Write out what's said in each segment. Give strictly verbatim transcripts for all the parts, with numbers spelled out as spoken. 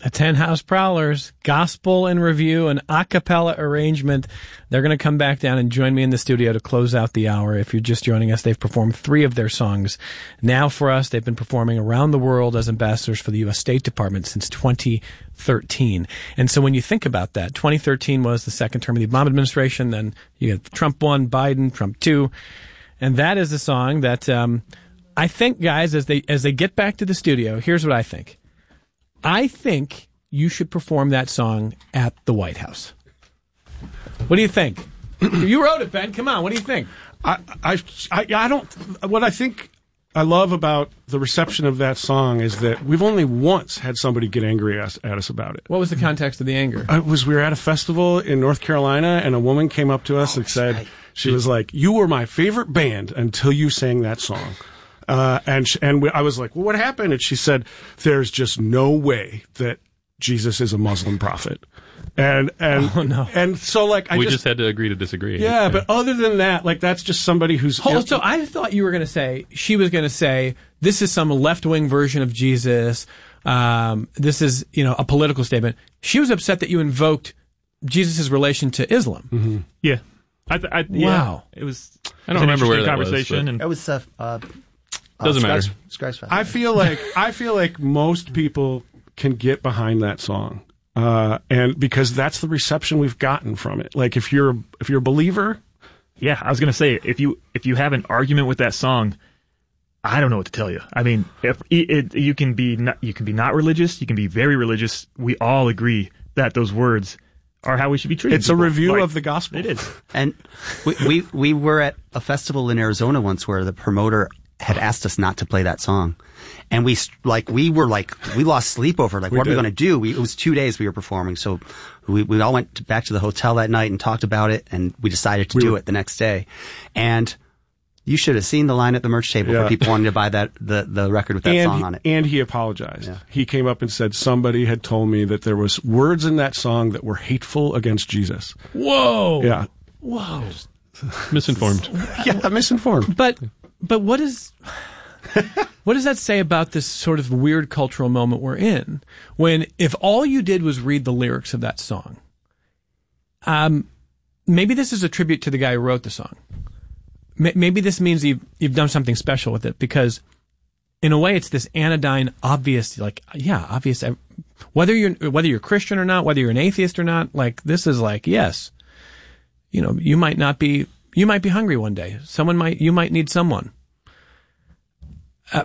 That's Hen House Prowlers, gospel and review, an a cappella arrangement. They're going to come back down and join me in the studio to close out the hour. If you're just joining us, they've performed three of their songs. Now for us, they've been performing around the world as ambassadors for the U S State Department since twenty thirteen. And so when you think about that, twenty thirteen was the second term of the Obama administration. Then you had Trump one, Biden, Trump two. And that is a song that um, I think, guys, as they as they get back to the studio, here's what I think. I think you should perform that song at the White House. What do you think? You wrote it, Ben. Come on. What do you think? I, I, I, I don't. What I think I love about the reception of that song is that we've only once had somebody get angry at us, at us about it. What was the context of the anger? It was we were at a festival in North Carolina, and a woman came up to us oh, and said, right. she was like, "You were my favorite band until you sang that song." Uh, and sh- and we, I was like, well, what happened? And she said, there's just no way that Jesus is a Muslim prophet. And and oh, no. and so like I we just, just had to agree to disagree. Yeah, yeah, but other than that, like that's just somebody who's. Hold, so I thought you were going to say she was going to say this is some left wing version of Jesus. Um, this is you know a political statement. She was upset that you invoked Jesus' relation to Islam. Mm-hmm. Yeah. I th- I, yeah, wow. It was. I don't remember where that conversation was. And it was. Uh, uh, Doesn't uh, matter. Scratch, scratch I feel like I feel like most people can get behind that song, uh, and because that's the reception we've gotten from it. Like if you're if you're a believer, yeah, I was gonna say if you if you have an argument with that song, I don't know what to tell you. I mean, if it, it, you can be not, you can be not religious, you can be very religious. We all agree that those words are how we should be treated. It's a review like, of the gospel. It is. And we, we we were at a festival in Arizona once where the promoter had asked us not to play that song. And we, like, we were like, we lost sleep over, like, we what did. are we going to do? We, it was two days we were performing. So we, we all went to, back to the hotel that night and talked about it. And we decided to we do were, it the next day. And you should have seen the line at the merch table yeah. for people wanting to buy that, the, the record with that and song he, on it. And he apologized. Yeah. He came up and said somebody had told me that there was words in that song that were hateful against Jesus. Whoa. Yeah. Whoa. Misinformed. Yeah, misinformed. But, but what is, what does that say about this sort of weird cultural moment we're in? When if all you did was read the lyrics of that song, um, maybe this is a tribute to the guy who wrote the song. Maybe this means you've, you've done something special with it because in a way it's this anodyne, obvious, like, yeah, obvious, whether you're, whether you're Christian or not, whether you're an atheist or not, like, this is like, yes, you know, you might not be, you might be hungry one day. Someone might, you might need someone. Uh,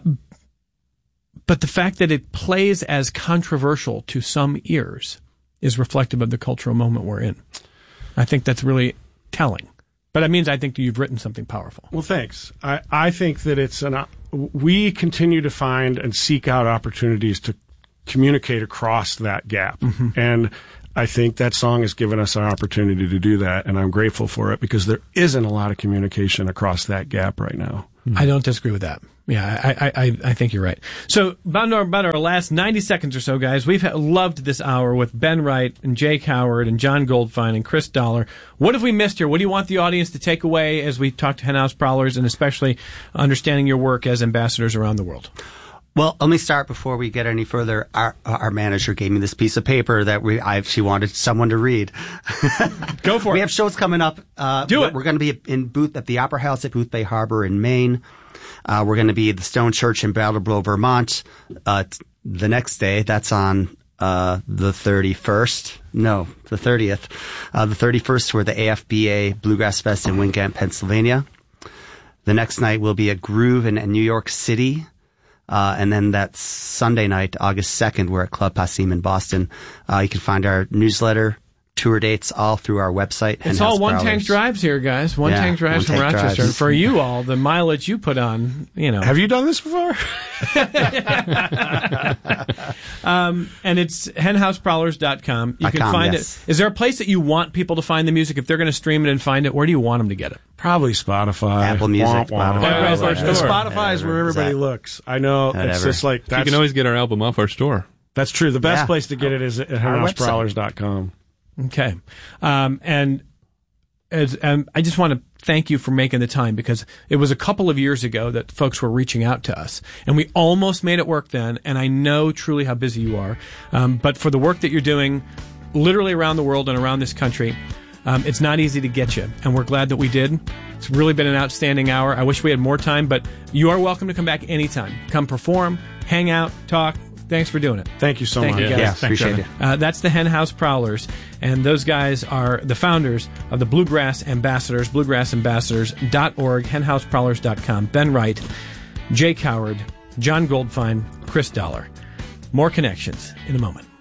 but the fact that it plays as controversial to some ears is reflective of the cultural moment we're in. I think that's really telling. But that means I think you've written something powerful. Well, thanks. I, I think that it's an, we continue to find and seek out opportunities to communicate across that gap. Mm-hmm. And I think that song has given us an opportunity to do that, and I'm grateful for it because there isn't a lot of communication across that gap right now. I don't disagree with that. Yeah, I, I, I think you're right. So, about our, about our last ninety seconds or so, guys, we've loved this hour with Ben Wright and Jake Howard and John Goldfein and Chris Dollar. What have we missed here? What do you want the audience to take away as we talk to Hen House Prowlers and especially understanding your work as ambassadors around the world? Well, let me start before we get any further. Our, our manager gave me this piece of paper that we, I, she wanted someone to read. Go for we it. We have shows coming up. Uh, Do we're, it. We're going to be in booth at the Opera House at Booth Bay Harbor in Maine. Uh, we're going to be at the Stone Church in Brattleboro, Vermont, uh, t- the next day. That's on, uh, the thirty-first. No, the thirtieth. Uh, the thirty-first, we're the A F B A Bluegrass Fest in Wingate, Pennsylvania. The next night will be at Groove in, in New York City. Uh, and then that Sunday night, August second, we're at Club Passim in Boston. Uh, you can find our newsletter, tour dates, all through our website. It's all one-tank drives here, guys. One-tank yeah, drives from one-tank Rochester. drives. And for you all, the mileage you put on, you know. Have you done this before? um, and it's hen house prowlers dot com. You can com, find yes. it. Is there a place that you want people to find the music? If they're going to stream it and find it, where do you want them to get it? Probably Spotify. Apple Music, Wah, wah. Spotify. Everybody's Spotify, store. Spotify is where everybody Exactly. looks. I know. Whatever. It's just like that's, You can always get our album off our store. that's true. The best Yeah. place to get it is at hen house prowlers dot com. Okay. Um, and as um, I just want to thank you for making the time, because it was a couple of years ago that folks were reaching out to us, and we almost made it work then. And I know truly how busy you are, um, but for the work that you're doing, literally around the world and around this country, um, it's not easy to get you, and we're glad that we did. It's really been an outstanding hour. I wish we had more time, but you are welcome to come back anytime. Come perform, hang out, talk. Thanks for doing it. Thank you so Thank much. you, guys. Yeah, Thanks, appreciate Evan. it. Uh, that's the Hen House Prowlers, and those guys are the founders of the Bluegrass Ambassadors, bluegrass ambassadors dot org, hen house prowlers dot com. Ben Wright, Jake Howard, John Goldfine, Chris Dollar. More connections in a moment.